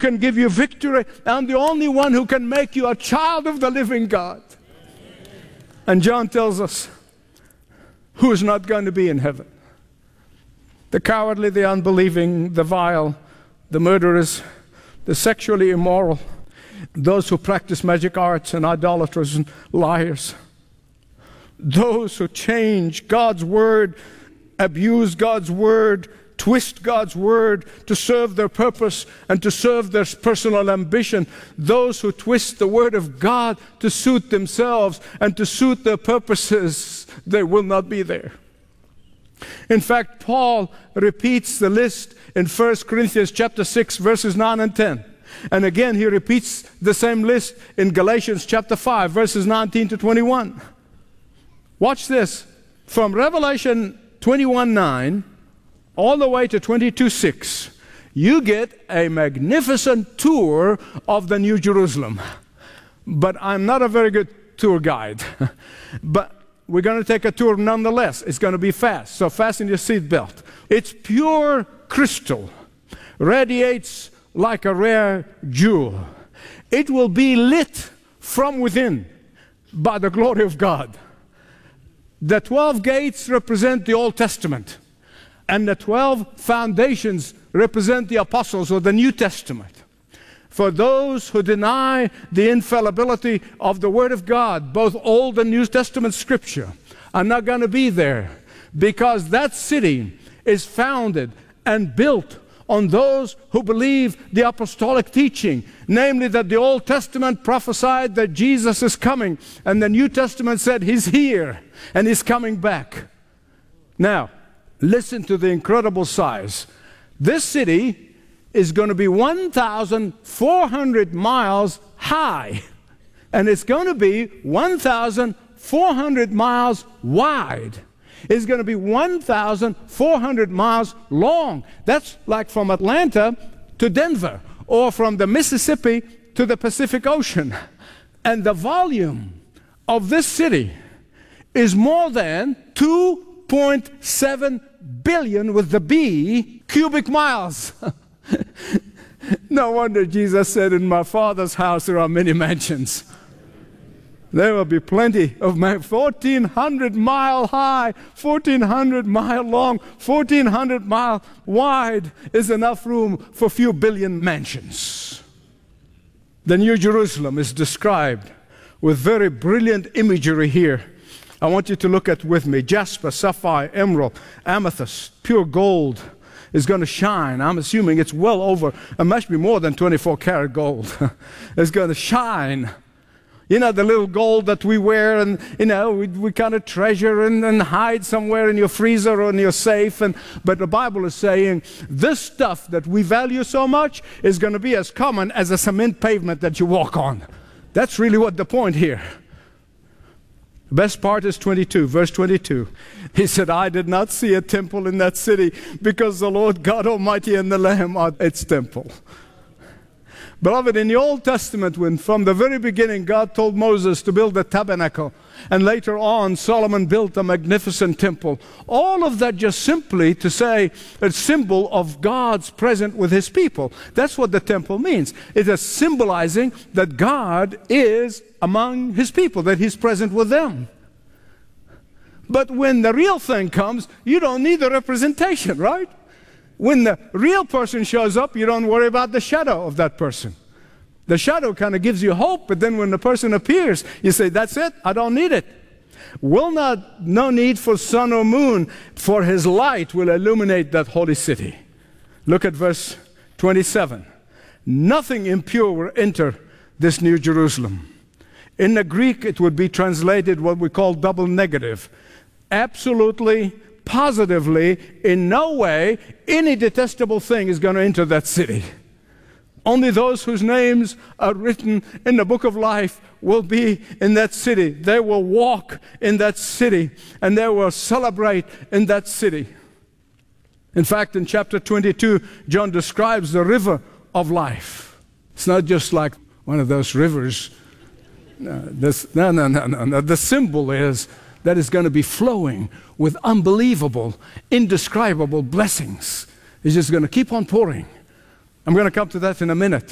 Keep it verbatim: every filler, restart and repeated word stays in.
can give you victory. I'm the only one who can make you a child of the living God. And John tells us who is not going to be in heaven. The cowardly, the unbelieving, the vile, the murderers, the sexually immoral, those who practice magic arts and idolaters and liars, those who change God's word, abuse God's word, twist God's word to serve their purpose and to serve their personal ambition, those who twist the word of God to suit themselves and to suit their purposes, they will not be there. In fact, Paul repeats the list in First Corinthians chapter six, verses nine and ten. And again, he repeats the same list in Galatians chapter five, verses nineteen to twenty-one. Watch this. From Revelation twenty-one nine all the way to twenty-two six, you get a magnificent tour of the New Jerusalem. But I'm not a very good tour guide. But we're going to take a tour nonetheless. It's going to be fast, so fasten your seatbelt. It's pure crystal, radiates like a rare jewel. It will be lit from within by the glory of God. The twelve gates represent the Old Testament, and the twelve foundations represent the apostles or the New Testament. For those who deny the infallibility of the Word of God, both Old and New Testament Scripture, are not going to be there, because that city is founded and built on those who believe the apostolic teaching, namely that the Old Testament prophesied that Jesus is coming, and the New Testament said He's here and He's coming back. Now, listen to the incredible size. This city is going to be one thousand four hundred miles high, and it's going to be one thousand four hundred miles wide. It's going to be one thousand four hundred miles long. That's like from Atlanta to Denver, or from the Mississippi to the Pacific Ocean. And the volume of this city is more than two point seven billion, with the B, cubic miles. No wonder Jesus said, in my Father's house there are many mansions. There will be plenty of man. fourteen hundred mile high, fourteen hundred mile long, fourteen hundred mile wide is enough room for a few billion mansions. The New Jerusalem is described with very brilliant imagery here. I want you to look at with me. Jasper, sapphire, emerald, amethyst, pure gold is going to shine. I'm assuming it's well over, it must be more than twenty-four karat gold. It's going to shine. You know, the little gold that we wear and, you know, we, we kind of treasure and, and hide somewhere in your freezer or in your safe. And, but the Bible is saying this stuff that we value so much is going to be as common as a cement pavement that you walk on. That's really what the point here. The best part is twenty-two, verse twenty-two. He said, I did not see a temple in that city, because the Lord God Almighty and the Lamb are its temple. Beloved, in the Old Testament, when from the very beginning God told Moses to build the tabernacle, and later on Solomon built a magnificent temple, all of that just simply to say a symbol of God's presence with His people. That's what the temple means. It is symbolizing that God is among His people, that He's present with them. But when the real thing comes, you don't need the representation, right? When the real person shows up, you don't worry about the shadow of that person. The shadow kind of gives you hope, but then when the person appears, you say, that's it, I don't need it. Will not, no need for sun or moon, for His light will illuminate that holy city. Look at verse twenty-seven. Nothing impure will enter this New Jerusalem. In the Greek, it would be translated what we call double negative. Absolutely, positively, in no way, any detestable thing is going to enter that city. Only those whose names are written in the book of life will be in that city. They will walk in that city, and they will celebrate in that city. In fact, in chapter twenty-two, John describes the river of life. It's not just like one of those rivers. No, this, no, no, no, no, no. The symbol is that it's going to be flowing with unbelievable, indescribable blessings. It's just going to keep on pouring. I'm going to come to that in a minute.